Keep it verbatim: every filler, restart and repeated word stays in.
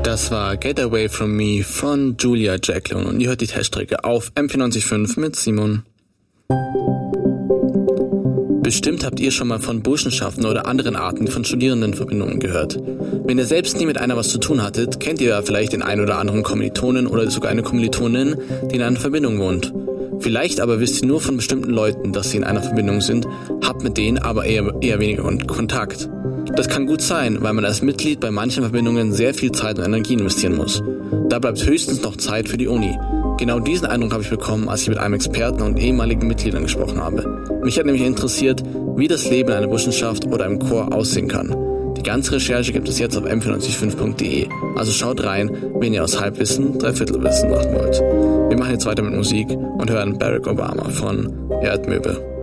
Das war Get Away From Me von Julia Jacklin und ihr hört die Teststrecke auf M vierundneunzig Komma fünf mit Simon. Bestimmt habt ihr schon mal von Burschenschaften oder anderen Arten von Studierendenverbindungen gehört. Wenn ihr selbst nie mit einer was zu tun hattet, kennt ihr ja vielleicht den einen oder anderen Kommilitonen oder sogar eine Kommilitonin, die in einer Verbindung wohnt. Vielleicht aber wisst ihr nur von bestimmten Leuten, dass sie in einer Verbindung sind, habt mit denen aber eher, eher weniger Kontakt. Das kann gut sein, weil man als Mitglied bei manchen Verbindungen sehr viel Zeit und Energie investieren muss. Da bleibt höchstens noch Zeit für die Uni. Genau diesen Eindruck habe ich bekommen, als ich mit einem Experten und ehemaligen Mitgliedern gesprochen habe. Mich hat nämlich interessiert, wie das Leben in einer Burschenschaft oder einem Chor aussehen kann. Die ganze Recherche gibt es jetzt auf m vierundneunzig Komma fünf punkt de. Also schaut rein, wenn ihr aus Halbwissen Dreiviertelwissen machen wollt. Wir machen jetzt weiter mit Musik und hören Barack Obama von Erdmöbel.